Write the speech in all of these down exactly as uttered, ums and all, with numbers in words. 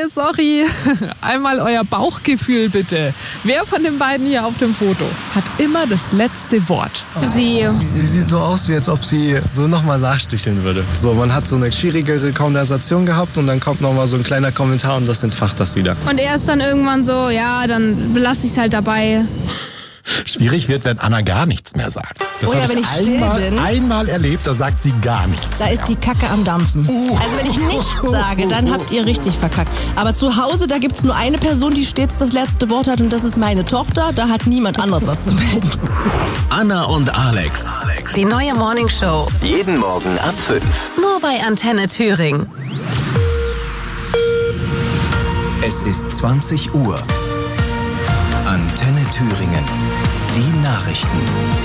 sorry. Einmal euer Bauchgefühl bitte. Wer von den beiden hier auf dem Foto hat immer das letzte Wort? Sie. Sie sieht so aus, wie als ob sie so nochmal nachsticheln würde. So, man hat so eine schwierigere Konversation gehabt und dann kommt nochmal so ein kleiner Kommentar und das entfacht das wieder. Und er ist dann irgendwann so, ja, dann belasse ich es halt dabei. Schwierig wird, wenn Anna gar nichts mehr sagt. Das Oh ja, habe wenn ich ich still einmal, bin. einmal erlebt, da sagt sie gar nichts. Da ist die Kacke am Dampfen. Also wenn ich nichts sage, dann habt ihr richtig verkackt. Aber zu Hause, da gibt's nur eine Person, die stets das letzte Wort hat und das ist meine Tochter. Da hat niemand anderes was zu melden. Anna und Alex. Die neue Morningshow. Jeden Morgen ab fünf. Nur bei Antenne Thüringen. Es ist zwanzig Uhr. Antenne Thüringen. Die Nachrichten.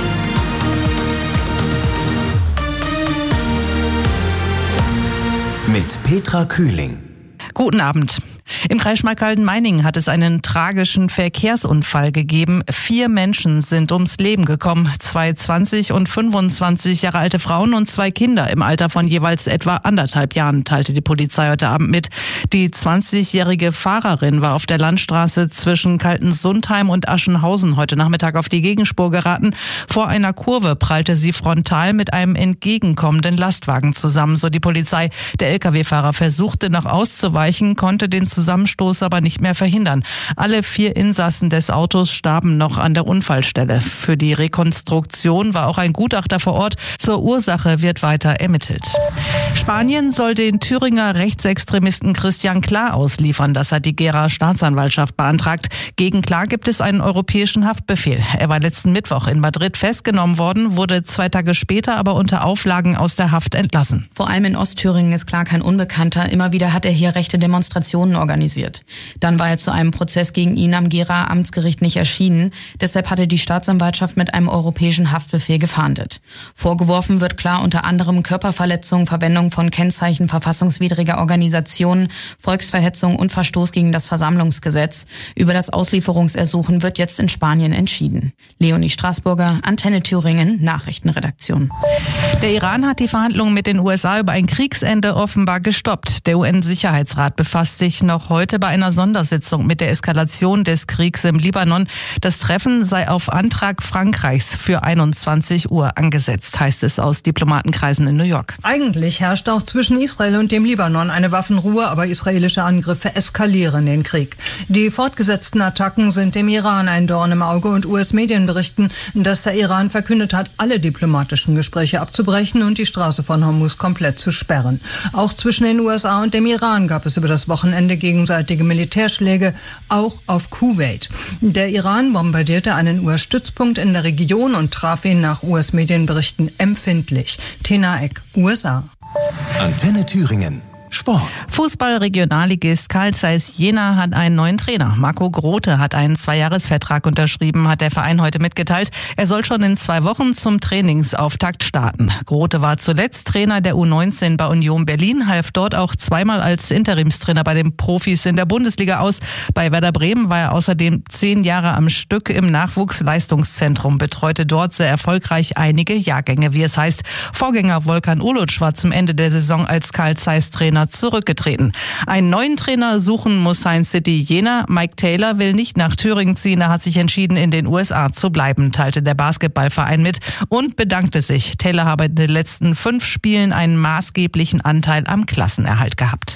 Mit Petra Kühling. Guten Abend. Im Kreis Schmalkalden-Meiningen hat es einen tragischen Verkehrsunfall gegeben. Vier Menschen sind ums Leben gekommen. Zwei zwanzig und fünfundzwanzig Jahre alte Frauen und zwei Kinder im Alter von jeweils etwa anderthalb Jahren, teilte die Polizei heute Abend mit. Die zwanzigjährige Fahrerin war auf der Landstraße zwischen Kaltensundheim und Aschenhausen heute Nachmittag auf die Gegenspur geraten. Vor einer Kurve prallte sie frontal mit einem entgegenkommenden Lastwagen zusammen, so die Polizei. Der L K W-Fahrer versuchte noch auszuweichen, konnte den Zusammenstoß aber nicht mehr verhindern. Alle vier Insassen des Autos starben noch an der Unfallstelle. Für die Rekonstruktion war auch ein Gutachter vor Ort. Zur Ursache wird weiter ermittelt. Spanien soll den Thüringer Rechtsextremisten Christian Klar ausliefern. Das hat die Gera Staatsanwaltschaft beantragt. Gegen Klar gibt es einen europäischen Haftbefehl. Er war letzten Mittwoch in Madrid festgenommen worden, wurde zwei Tage später aber unter Auflagen aus der Haft entlassen. Vor allem in Ostthüringen ist Klar kein Unbekannter. Immer wieder hat er hier rechte Demonstrationen organisiert. Dann war er zu einem Prozess gegen ihn am Gera Amtsgericht nicht erschienen. Deshalb hatte die Staatsanwaltschaft mit einem europäischen Haftbefehl gefahndet. Vorgeworfen wird Klar unter anderem Körperverletzung, Verwendung von Kennzeichen verfassungswidriger Organisationen, Volksverhetzung und Verstoß gegen das Versammlungsgesetz. Über das Auslieferungsersuchen wird jetzt in Spanien entschieden. Leonie Straßburger, Antenne Thüringen, Nachrichtenredaktion. Der Iran hat die Verhandlungen mit den U S A über ein Kriegsende offenbar gestoppt. Der U N-Sicherheitsrat befasst sich noch heute bei einer Sondersitzung mit der Eskalation des Kriegs im Libanon. Das Treffen sei auf Antrag Frankreichs für einundzwanzig Uhr angesetzt, heißt es aus Diplomatenkreisen in New York. Eigentlich herrscht auch zwischen Israel und dem Libanon eine Waffenruhe, aber israelische Angriffe eskalieren den Krieg. Die fortgesetzten Attacken sind dem Iran ein Dorn im Auge und U S-Medien berichten, dass der Iran verkündet hat, alle diplomatischen Gespräche abzubrechen und die Straße von Hormuz komplett zu sperren. Auch zwischen den U S A und dem Iran gab es über das Wochenende gegenseitige Militärschläge, auch auf Kuwait. Der Iran bombardierte einen U S-Stützpunkt in der Region und traf ihn nach U S-Medienberichten empfindlich. Tena Eck, U S A. Antenne Thüringen. Sport. Fußball-Regionalligist Carl Zeiss Jena hat einen neuen Trainer. Marco Grote hat einen Zweijahresvertrag unterschrieben, hat der Verein heute mitgeteilt. Er soll schon in zwei Wochen zum Trainingsauftakt starten. Grote war zuletzt Trainer der U neunzehn bei Union Berlin, half dort auch zweimal als Interimstrainer bei den Profis in der Bundesliga aus. Bei Werder Bremen war er außerdem zehn Jahre am Stück im Nachwuchsleistungszentrum, betreute dort sehr erfolgreich einige Jahrgänge, wie es heißt. Vorgänger Volkan Uluc war zum Ende der Saison als Carl Zeiss Trainer zurückgetreten. Einen neuen Trainer suchen muss Science City Jena. Mike Taylor will nicht nach Thüringen ziehen. Er hat sich entschieden, in den U S A zu bleiben, teilte der Basketballverein mit und bedankte sich. Taylor habe in den letzten fünf Spielen einen maßgeblichen Anteil am Klassenerhalt gehabt.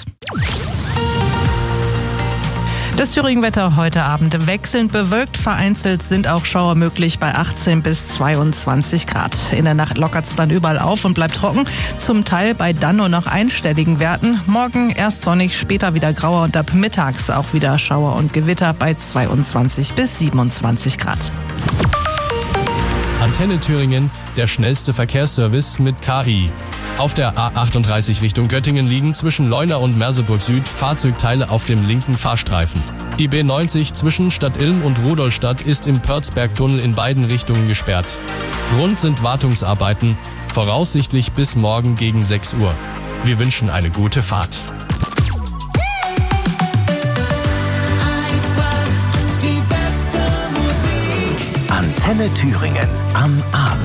Das Thüringen-Wetter heute Abend wechselnd bewölkt. Vereinzelt sind auch Schauer möglich bei achtzehn bis zweiundzwanzig Grad. In der Nacht lockert es dann überall auf und bleibt trocken. Zum Teil bei dann nur noch einstelligen Werten. Morgen erst sonnig, später wieder grauer und ab mittags auch wieder Schauer und Gewitter bei zweiundzwanzig bis siebenundzwanzig Grad. Antenne Thüringen, der schnellste Verkehrsservice mit K I. Auf der A achtunddreißig Richtung Göttingen liegen zwischen Leuna und Merseburg Süd Fahrzeugteile auf dem linken Fahrstreifen. Die B neunzig zwischen Stadt Ilm und Rudolstadt ist im Pörzbergtunnel in beiden Richtungen gesperrt. Grund sind Wartungsarbeiten, voraussichtlich bis morgen gegen sechs Uhr. Wir wünschen eine gute Fahrt. Antenne Thüringen am Abend.